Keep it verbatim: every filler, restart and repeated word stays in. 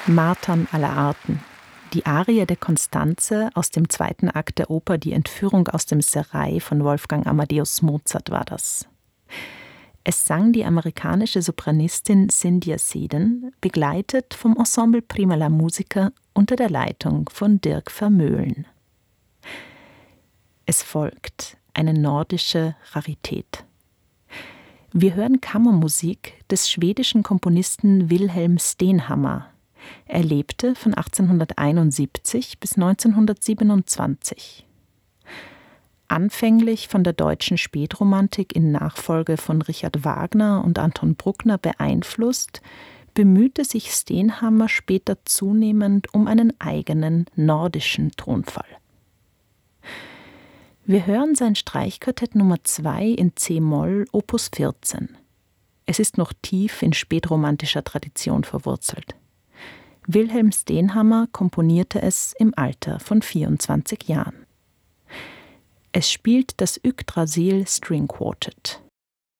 Martern aller Arten. Die Arie der Constanze aus dem zweiten Akt der Oper Die Entführung aus dem Serail von Wolfgang Amadeus Mozart war das. Es sang die amerikanische Sopranistin Cynthia Seddon, begleitet vom Ensemble Prima la Musica unter der Leitung von Dirk Vermeulen. Es folgt eine nordische Rarität. Wir hören Kammermusik des schwedischen Komponisten Wilhelm Stenhammar. Er lebte von achtzehnhunderteinundsiebzig bis neunzehnhundertsiebenundzwanzig. Anfänglich von der deutschen Spätromantik in Nachfolge von Richard Wagner und Anton Bruckner beeinflusst, bemühte sich Stenhammar später zunehmend um einen eigenen nordischen Tonfall. Wir hören sein Streichquartett Nummer zwei in c-Moll, Opus vierzehn. Es ist noch tief in spätromantischer Tradition verwurzelt. Wilhelm Stenhammar komponierte es im Alter von vierundzwanzig Jahren. Es spielt das Yggdrasil String Quartet.